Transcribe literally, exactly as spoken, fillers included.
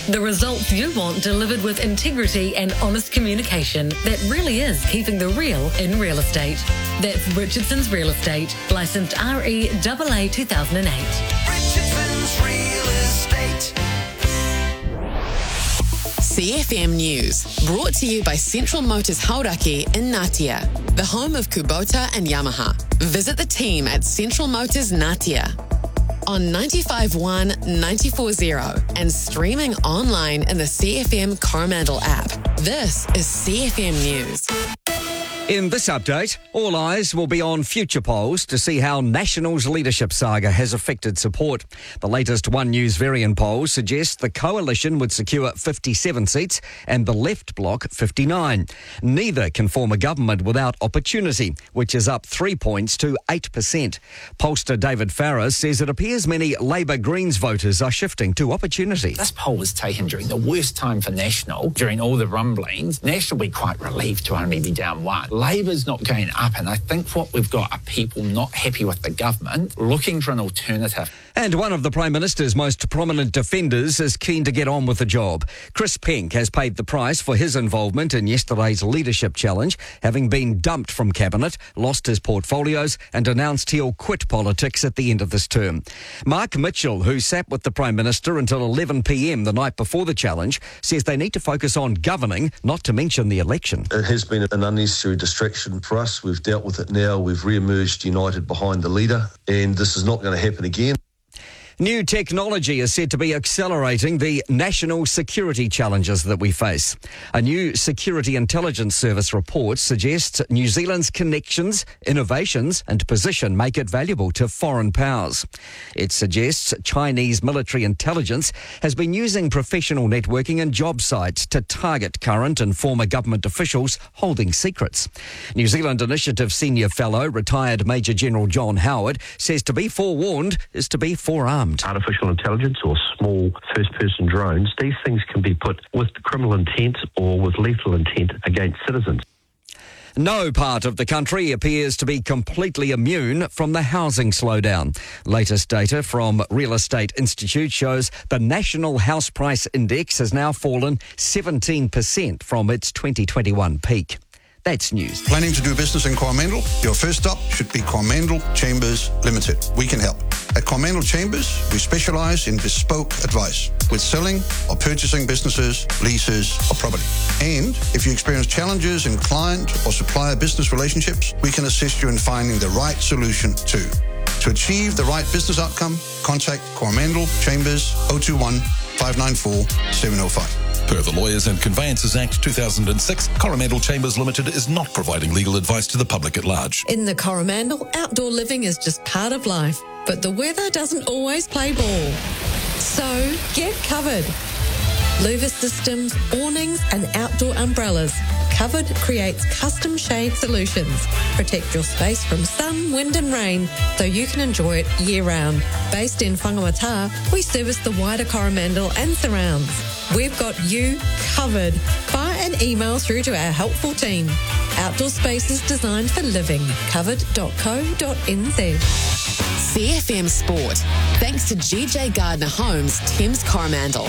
The results you want delivered with integrity and honest communication that really is keeping the real in real estate. That's Richardson's Real Estate, licensed R E A A two thousand eight. Richardson's Real Estate. C F M News, brought to you by Central Motors Hauraki in Ngatea, the home of Kubota and Yamaha. Visit the team at Central Motors Ngatea on ninety-five point one, ninety-four point zero and streaming online in the C F M Coromandel app. This is C F M News. In this update, all eyes will be on future polls to see how National's leadership saga has affected support. The latest One News Varian poll suggests the coalition would secure fifty-seven seats and the left bloc fifty-nine. Neither can form a government without Opportunity, which is up three points to eight percent. Pollster David Farrar says it appears many Labour Greens voters are shifting to Opportunity. This poll was taken during the worst time for National, during all the rumblings. National will be quite relieved to only be down one. Labour's not going up, and I think what we've got are people not happy with the government, looking for an alternative. And one of the Prime Minister's most prominent defenders is keen to get on with the job. Chris Penk has paid the price for his involvement in yesterday's leadership challenge, having been dumped from Cabinet, lost his portfolios and announced he'll quit politics at the end of this term. Mark Mitchell, who sat with the Prime Minister until eleven p m the night before the challenge, says they need to focus on governing, not to mention the election. It has been an unnecessary distraction for us. We've dealt with it now. We've re-emerged united behind the leader, and this is not going to happen again. New technology is said to be accelerating the national security challenges that we face. A new Security Intelligence Service report suggests New Zealand's connections, innovations and position make it valuable to foreign powers. It suggests Chinese military intelligence has been using professional networking and job sites to target current and former government officials holding secrets. New Zealand Initiative Senior Fellow, retired Major General John Howard, says to be forewarned is to be forearmed. Artificial intelligence or small first-person drones, these things can be put with criminal intent or with lethal intent against citizens. No part of the country appears to be completely immune from the housing slowdown. Latest data from Real Estate Institute shows the National House Price Index has now fallen seventeen percent from its twenty twenty-one peak. That's news. Planning to do business in Coromandel? Your first stop should be Coromandel Chambers Limited. We can help. At Coromandel Chambers, we specialise in bespoke advice with selling or purchasing businesses, leases or property. And if you experience challenges in client or supplier business relationships, we can assist you in finding the right solution too. To achieve the right business outcome, contact Coromandel Chambers zero two one, five nine four, seven zero five. Per the Lawyers and Conveyances Act two thousand six, Coromandel Chambers Limited is not providing legal advice to the public at large. In the Coromandel, outdoor living is just part of life, but the weather doesn't always play ball. So get covered. Louver systems, awnings and outdoor umbrellas. Covered creates custom shade solutions. Protect your space from sun, wind and rain so you can enjoy it year round. Based in Whangamata, we service the wider Coromandel and surrounds. We've got you covered. Fire an email through to our helpful team. Outdoor spaces designed for living. covered dot co dot n z. C F M Sport. Thanks to G J Gardner Homes, Thames Coromandel.